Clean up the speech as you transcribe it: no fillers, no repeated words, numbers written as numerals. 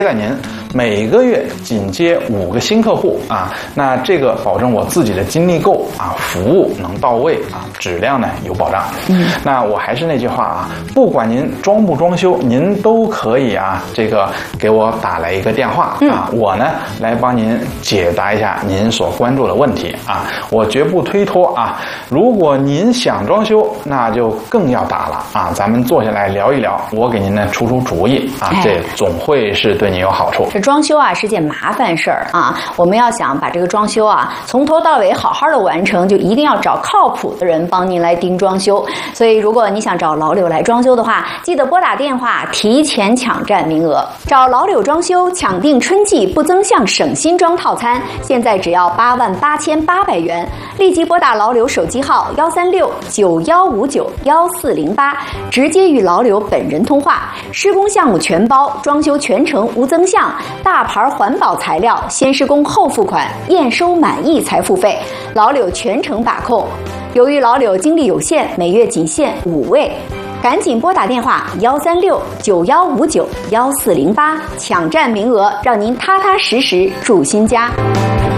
待您每个月仅接5个新客户啊，那这个保证我自己的精力够啊，服务能到位啊，质量呢有保障。那我还是那句话啊，不管您装不装修，您都可以啊，这个给我打来一个电话啊，我呢来帮您解答一下您所关注的问题啊，我绝不推脱啊。如果您想装修，那就更要打了啊，咱们坐下来聊一聊，我给您呢出主意啊，这总会是对您有好处。 这装修啊是件麻烦事儿啊，我们要想把这个装修啊从头到尾好好的完成，就一定要找靠谱的人帮您来盯装修。所以如果你想找老柳来装修的话，记得拨打电话提前抢占名额。找老柳装修抢订春季不增项省新装套餐，现在只要88800元，立即拨打老柳手机号13691591408，直接与老柳本人通话。施工项目全包，装修全程无增项，大牌环保材料，先施工后付款，验收满意才付费，老柳全程把控。由于老柳精力有限，每月仅限5位，赶紧拨打电话13691591408，抢占名额，让您踏踏实实住新家。